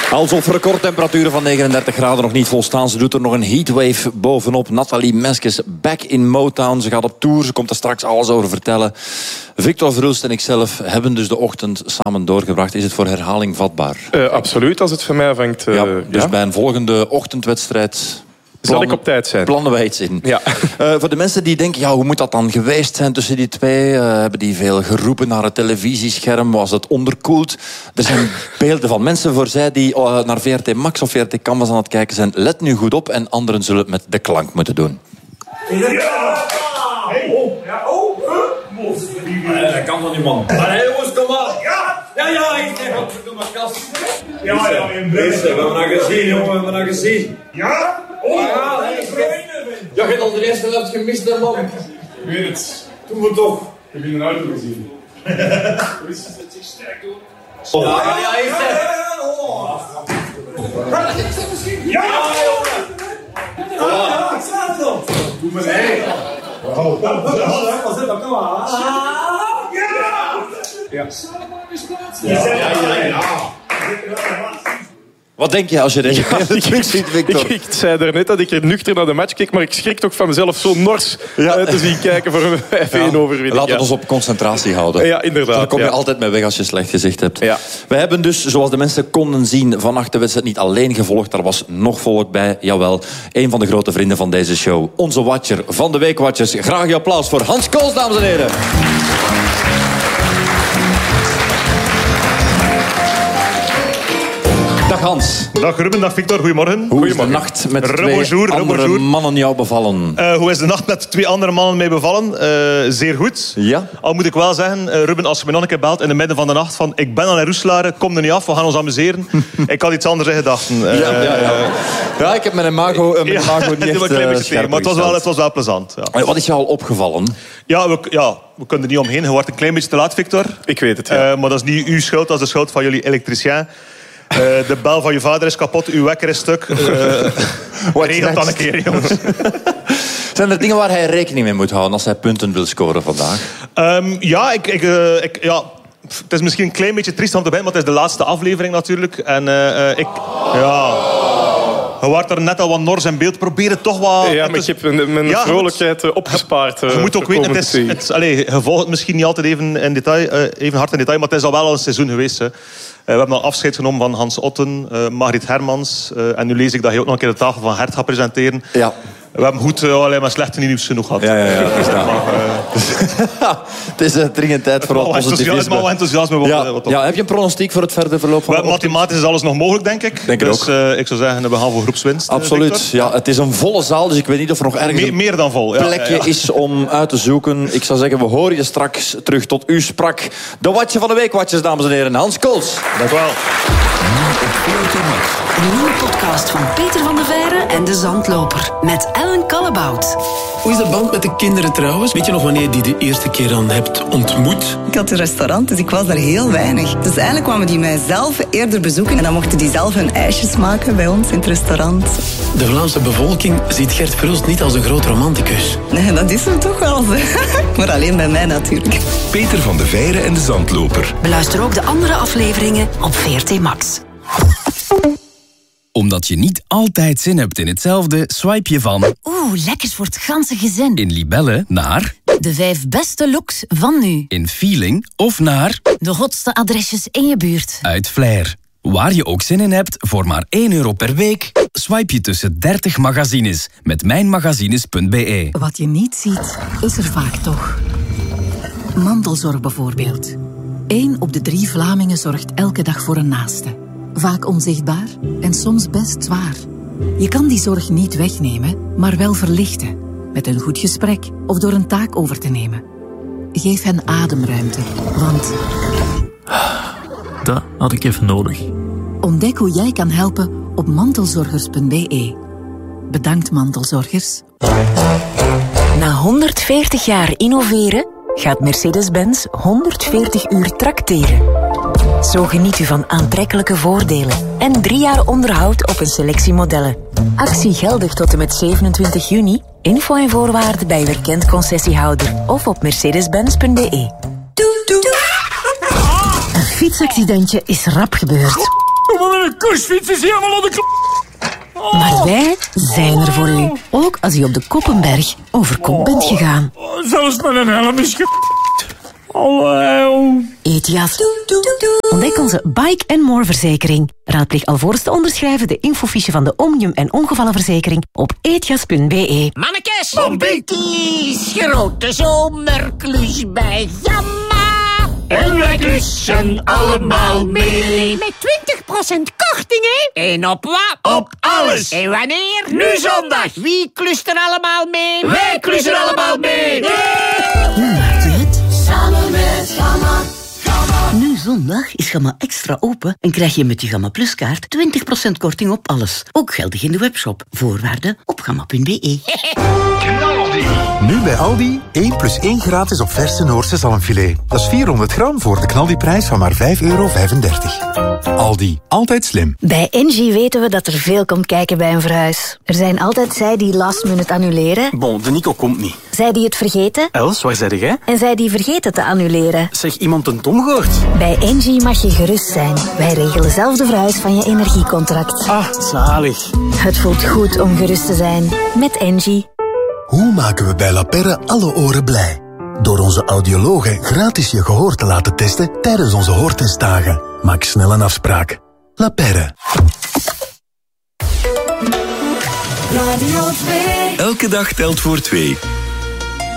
Alsof recordtemperaturen van 39 graden nog niet volstaan. Ze doet er nog een heatwave bovenop. Nathalie Meskes, back in Motown. Ze gaat op tour, ze komt er straks alles over vertellen. Victor Verhulst en ikzelf hebben dus de ochtend samen doorgebracht. Is het voor herhaling vatbaar? Absoluut, als het van mij vangt. Dus bij een volgende ochtendwedstrijd... Zal ik op tijd zijn? Plannen wij iets in. Ja. Voor de mensen die denken, hoe moet dat dan geweest zijn tussen die twee? Hebben die veel geroepen naar het televisiescherm? Was het onderkoeld? Er zijn beelden van mensen voor zij die naar VRT Max of VRT Canvas aan het kijken zijn. Let nu goed op en anderen zullen het met de klank moeten doen. Ja! Hey! Oh! Ja! Oh! Dat kan van die man. Allee jongens, kom maar! Ja, ik zeg wat voor mijn kast. Ja, in Brussel. We hebben dat gezien, jongen, we hebben dat gezien. Ja? Oh! Ja, je hebt al de eerste helft gemist, hè, man. Ik weet het. Doen we toch. Ik heb in een auto gezien. Ja, is het. Ja! Ja, ik sta het nog. Doe maar nee. Oh, dat kan wel. Ja! Ja. Wat denk je als je deze beelden ziet, Victor? Ik zei daarnet dat ik er nuchter naar de match keek, maar ik schrik toch van mezelf zo nors te zien kijken voor een 5-1 overwinning. Laten we ons op concentratie houden. Ja, inderdaad. Daar kom je altijd mee weg als je slecht gezicht hebt. Ja. We hebben dus, zoals de mensen konden zien, vannacht de wedstrijd niet alleen gevolgd. Er was nog volk bij, jawel. Een van de grote vrienden van deze show. Onze watcher van de Week Watchers. Graag je applaus voor Hans Kools, dames en heren. Dag Hans. Dag Ruben, dag Victor, goedemorgen. Hoe is de nacht met twee andere mannen jou bevallen? Hoe is de nacht met twee andere mannen mee bevallen? Zeer goed. Ja? Al moet ik wel zeggen, Ruben, als je me nog een keer belt in de midden van de nacht van ik ben al in Roeselare, kom er niet af, we gaan ons amuseren. Ik had iets anders in gedachten. Ja, ik heb mijn imago niet echt scherp maar het was wel plezant. Ja. Wat is jou al opgevallen? Ja, we kunnen er niet omheen. Je wordt een klein beetje te laat, Victor. Ik weet het, ja. Maar dat is niet uw schuld, dat is de schuld van jullie elektricien. De bel van je vader is kapot, uw wekker is stuk. Regelt dan een keer, jongens. Zijn er dingen waar hij rekening mee moet houden als hij punten wil scoren vandaag? Het is misschien een klein beetje triest om te beginnen, maar het is de laatste aflevering natuurlijk. En je wordt er net al wat nors in beeld. Probeer het toch wat... Ja, maar ik heb mijn vrolijkheid opgespaard. Je moet ook weten, je volgt het misschien niet altijd even hard in detail, maar het is al wel een seizoen geweest. Hè. We hebben al afscheid genomen van Hans Otten, Margriet Hermans. En nu lees ik dat je ook nog een keer de tafel van Hert gaat presenteren. Ja. We hebben goed, alleen maar slechte nieuws genoeg gehad. Ja. Het is dringend tijd voor wat positivisme. Wat enthousiasme. Heb je een pronostiek voor het verder verloop van de ochtend? Mathematisch is alles nog mogelijk, denk ik. Ik zou zeggen, we gaan voor groepswinst. Absoluut. Ja, het is een volle zaal, dus ik weet niet of er nog ergens meer dan vol. Een plekje is om uit te zoeken. Ik zou zeggen, we horen je straks terug tot u sprak. De watje van de week, watjes, dames en heren. Hans Kools. Dank u wel. Een nieuwe podcast van Peter van de Veire en De Zandloper. Met Ellen Kallebout. Hoe is de band met de kinderen trouwens? Weet je nog wanneer je die de eerste keer dan hebt ontmoet? Ik had een restaurant, dus ik was daar heel weinig. Dus eigenlijk kwamen die mij zelf eerder bezoeken. En dan mochten die zelf hun ijsjes maken bij ons in het restaurant. De Vlaamse bevolking ziet Gert Verhulst niet als een groot romanticus. Nee, dat is hem toch wel. Maar alleen bij mij natuurlijk. Peter van de Veire en De Zandloper. Beluister ook de andere afleveringen op VRT Max. Omdat je niet altijd zin hebt in hetzelfde, swipe je van... lekkers voor het ganse gezin. In Libelle naar... De 5 beste looks van nu. In Feeling of naar... De hotste adresjes in je buurt. Uit Flair. Waar je ook zin in hebt, voor maar €1 per week... swipe je tussen 30 magazines met mijnmagazines.be. Wat je niet ziet, is er vaak toch. Mantelzorg bijvoorbeeld. 1 op de 3 Vlamingen zorgt elke dag voor een naaste. Vaak onzichtbaar en soms best zwaar. Je kan die zorg niet wegnemen, maar wel verlichten. Met een goed gesprek of door een taak over te nemen. Geef hen ademruimte, want... Dat had ik even nodig. Ontdek hoe jij kan helpen op mantelzorgers.be. Bedankt, mantelzorgers. Na 140 jaar innoveren gaat Mercedes-Benz 140 uur trakteren. Zo geniet u van aantrekkelijke voordelen en 3 jaar onderhoud op een selectie modellen. Actie geldig tot en met 27 juni. Info en voorwaarden bij uw erkend concessiehouder of op mercedes-benz.be. Een fietsaccidentje is rap gebeurd. de kursfiets is helemaal op de Maar wij zijn er voor u. Ook als u op de Koppenberg over kop bent gegaan. Zelfs met een helm is Etias. Ontdek onze Bike & More verzekering. Raadpleeg alvorens te onderschrijven de infofiche van de Omnium en ongevallenverzekering op etias.be. Mannekes! Bombies! Grote zomerklus bij Jamma! En wij klussen allemaal mee. Met 20% korting, hè? En op wat? Op alles. En wanneer? Nu zondag. Wie klust er allemaal mee? Wij klussen allemaal mee. Hoe maakt u het? Samen met Gamma. Nu zondag is Gamma Extra open en krijg je met je Gamma Plus kaart 20% korting op alles. Ook geldig in de webshop. Voorwaarden op gamma.be. Nu bij Aldi 1 + 1 gratis op verse Noorse zalmfilet. Dat is 400 gram voor de knaldiprijs van maar €5,35. Aldi, altijd slim. Bij Engie weten we dat er veel komt kijken bij een verhuis. Er zijn altijd zij die last minute annuleren. Bon, de Nico komt niet. Zij die het vergeten. Els, waar zei jij? En zij die vergeten te annuleren. Zeg, iemand een Tom gehoord? Bij Engie mag je gerust zijn. Wij regelen zelf de verhuis van je energiecontract. Ah, zalig. Het voelt goed om gerust te zijn. Met Engie. Hoe maken we bij La Perre alle oren blij? Door onze audiologen gratis je gehoor te laten testen tijdens onze hoortestdagen. Maak snel een afspraak. La Perre. Elke dag telt voor 2.